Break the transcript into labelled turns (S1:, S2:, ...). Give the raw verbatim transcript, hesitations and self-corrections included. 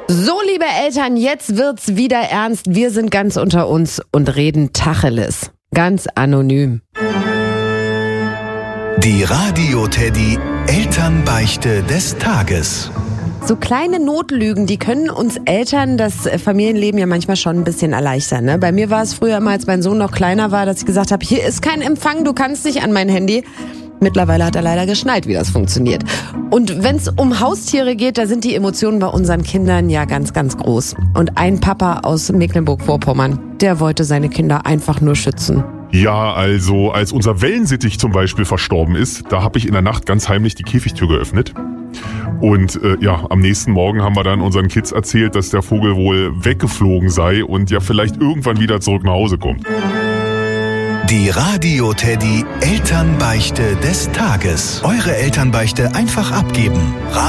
S1: So, liebe Eltern, jetzt wird's wieder ernst. Wir sind ganz unter uns und reden Tacheles. Ganz anonym.
S2: Die Radio-Teddy Elternbeichte des Tages.
S1: So kleine Notlügen, die können uns Eltern das Familienleben ja manchmal schon ein bisschen erleichtern. Ne? Bei mir war es früher immer, als mein Sohn noch kleiner war, dass ich gesagt habe, hier ist kein Empfang, du kannst nicht an mein Handy. Mittlerweile hat er leider geschnallt, wie das funktioniert. Und wenn es um Haustiere geht, da sind die Emotionen bei unseren Kindern ja ganz, ganz groß. Und ein Papa aus Mecklenburg-Vorpommern, der wollte seine Kinder einfach nur schützen.
S3: Ja, also als unser Wellensittich zum Beispiel verstorben ist, da habe ich in der Nacht ganz heimlich die Käfigtür geöffnet. Und äh, ja, am nächsten Morgen haben wir dann unseren Kids erzählt, dass der Vogel wohl weggeflogen sei und ja vielleicht irgendwann wieder zurück nach Hause kommt.
S2: Die Radio-Teddy Elternbeichte des Tages. Eure Elternbeichte einfach abgeben.